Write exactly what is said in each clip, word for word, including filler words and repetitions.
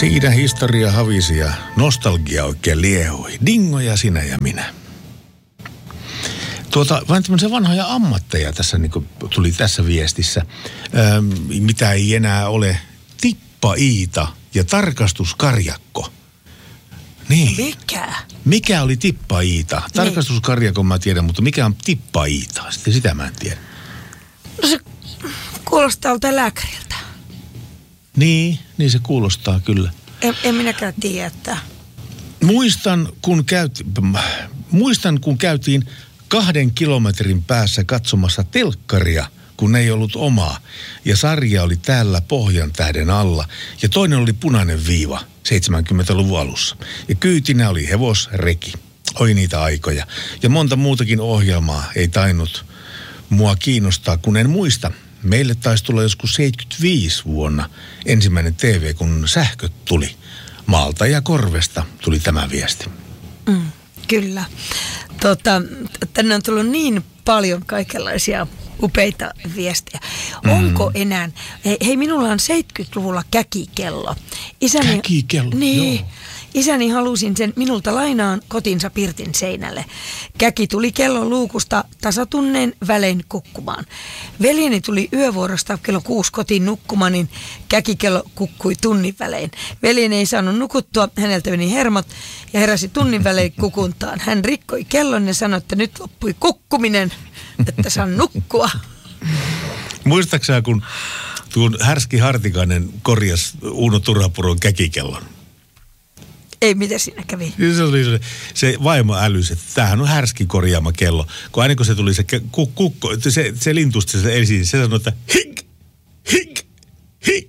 Siinä historia havisi ja nostalgia oikein liehui. Dingo ja sinä ja minä. Tuota, vain tämmöisiä vanhoja ammatteja tässä niin kuin tuli tässä viestissä, öö, mitä ei enää ole. Tippa-Iita ja tarkastuskarjakko. Niin. Mikä? Mikä oli Tippa-Iita? Tarkastuskarjakon mä tiedän, mutta mikä on Tippa-Iita? Sitten sitä mä en tiedä. No se kuulostaa joltain lääkäriltä. Niin, niin se kuulostaa kyllä. En, en minäkään tiedä, että... Muistan, kun käyt, muistan, kun käytiin kahden kilometrin päässä katsomassa telkkaria, kun ei ollut omaa. Ja sarja oli täällä Pohjan tähden alla. Ja toinen oli punainen viiva seitsemänkymmentäluvun alussa. Ja kyytinä oli hevosreki. Oi niitä aikoja. Ja monta muutakin ohjelmaa ei tainnut mua kiinnostaa, kun en muista. Meille taisi tulla joskus seitsemänkymmentäviisi vuonna ensimmäinen T V, kun sähköt tuli. Maalta ja korvesta tuli tämä viesti. Mm, kyllä. Tota, tänne on tullut niin paljon kaikenlaisia upeita viestejä. Mm. Onko enää... Hei, hei, minulla on seitsemänkymmentäluvulla käkikello. Isäni, käkikello, niin, joo. Isäni halusin sen minulta lainaan kotinsa pirtin seinälle. Käki tuli kellon luukusta tasatunnen välein kukkumaan. Veljeni tuli yövuorosta kello kuusi kotiin nukkumaan, niin käkikello kukkui tunnin välein. Veljeni ei saanut nukuttua, häneltä meni hermot ja heräsi tunnin välein kukuntaan. Hän rikkoi kellon ja sanoi, että nyt loppui kukkuminen, että saan nukkua. Muistaaksä, kun tuon Härski Hartikainen korjasi Uno Turhapuron käkikellon? Ei, mitä siinä kävi? Se, oli se, se vaimo älysi, että tämähän on Härski korjaama kello. Kun aina kun se tuli se kukko, se, se lintusti se esiin, se sanoi, että hink, hink, hink.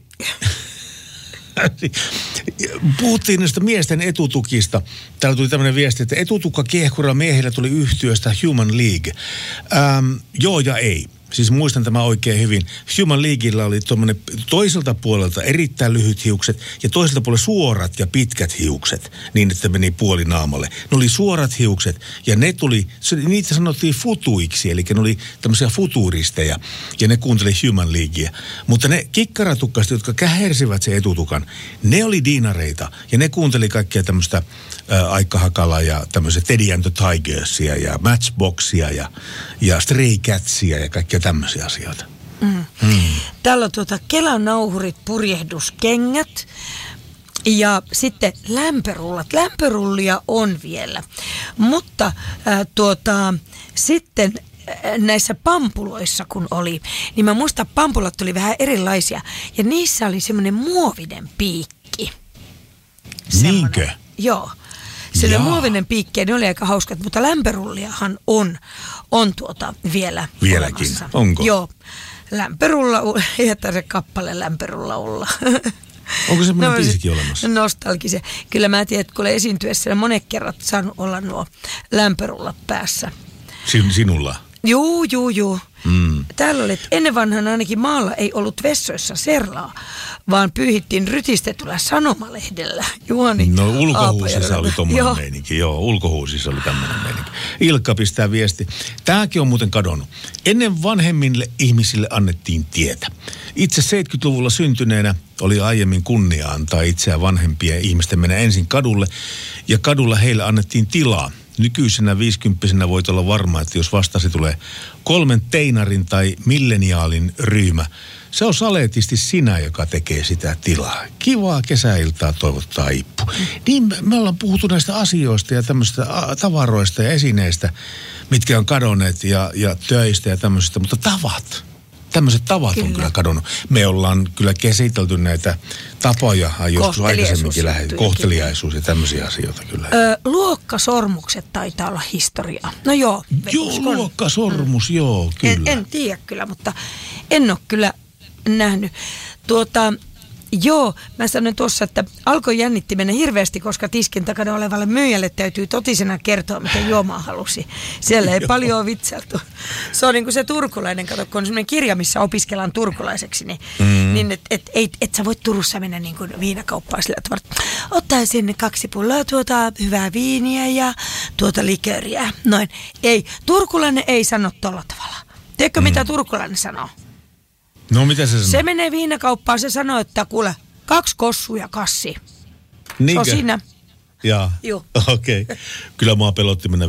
Puhuttiin näistä miesten etutukista. Täällä tuli tämmöinen viesti, että etutukka kiehkura miehillä tuli yhtiöstä Human League. Ähm, joo ja ei. Siis muistan tämä oikein hyvin. Human Leagueilla oli tuommoinen toiselta puolelta erittäin lyhyt hiukset ja toiselta puolelta suorat ja pitkät hiukset, niin että meni puoli naamalle. Ne oli suorat hiukset ja ne tuli, niitä sanottiin futuiksi, eli ne oli tämmöisiä futuristeja ja ne kuunteli Human Leaguea. Mutta ne kikkaratukkaista, jotka kähersivät se etutukan, ne oli diinareita ja ne kuunteli kaikkea tämmöistä ää, Aikka Hakala ja tämmöisiä Teddy and the Tigersia ja Matchboxia ja, ja Stray Catsia ja kaikkea tämmöisiä asioita. Mm. Mm. Täällä on tuota Kelanauhurit, purjehduskengät ja sitten lämpörullat. Lämpörullia on vielä, mutta äh, tuota, sitten äh, näissä pampuloissa kun oli, niin mä muistan, pampulat oli vähän erilaisia ja niissä oli semmoinen muovinen piikki. Niinkö? Joo. Se oli muovinen piikki ja ne oli aika hauskat, mutta lämpörulliahan on, on tuota vielä Vieläkin, olemassa. Onko? Joo, lämpörulla, jätä se kappale lämpörulla olla. Onko semmoinen no, biisikin olemassa? Nostalgisia. Kyllä mä tiedän, että kun olen esiintyessä monet kerrat saanut olla nuo lämpörullat päässä. Sin, sinulla? Juu, juu, juu. Mm. Täällä oli, että ennen vanhan ainakin maalla ei ollut vessoissa serlaa, vaan pyyhittiin rytistetyllä sanomalehdellä. Juoni No ulkohuusissa oli tommoinen meininki. Joo, ulkohuusissa oli tämmöinen meininki. Ilkka pistää viesti. Tämäkin on muuten kadonnut. Ennen vanhemmille ihmisille annettiin tietä. Itse seitsemänkymmentäluvulla syntyneenä oli aiemmin kunnia antaa itseään vanhempien ihmisten mennä ensin kadulle. Ja kadulla heille annettiin tilaa. Nykyisenä viisikymppisenä voit olla varma, että jos vastasi tulee kolmen teinarin tai milleniaalin ryhmä, se on saletisti sinä, joka tekee sitä tilaa. Kivaa kesäiltaa toivottaa Ippu. Niin me ollaan puhuttu näistä asioista ja tämmöistä tavaroista ja esineistä, mitkä on kadonneet ja, ja töistä ja tämmöisistä, mutta tavat. Tämmöiset tavat kyllä on kyllä kadonnut. Me ollaan kyllä käsitelty näitä tapoja joskus aikaisemminkin lähes. Kohteliaisuus ja tämmöisiä asioita kyllä. Ö, luokkasormukset taitaa olla historiaa. No joo. Joo, uskon. Luokkasormus, mm. joo, kyllä. En, en tiedä kyllä, mutta en ole kyllä nähnyt. Tuota, joo, mä sanoin tuossa, että alkoi jännitti mennä hirveästi, koska tiskin takana olevalle myyjälle täytyy totisena kertoa, mitä juomaa halusi. Siellä ei paljon ole vitsailtu. Se on niin kuin se turkulainen, kato, kun on semmoinen kirja, missä opiskellaan turkulaiseksi, niin, mm. niin et, et, et, et sä voit Turussa mennä niin kuin viinakauppaan sillä tavalla. Ottaa sinne kaksi pulloa tuota hyvää viiniä ja tuota liköriä. Noin. Ei, turkulainen ei sano tolla tavalla. Tiedätkö, mm. mitä turkulainen sanoo? No mitä se sanoo? Se menee viinakauppaan, se sanoo, että kuule, kaksi kossua ja kassi. Niinkö? Se on siinä. Jaa, Joo. okei. Okay. Kyllä mua pelotti mennä